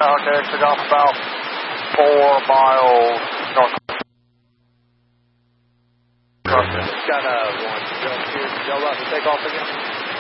Okay, exit off about 4 miles north. Got one jump here. Y'all about to take off again?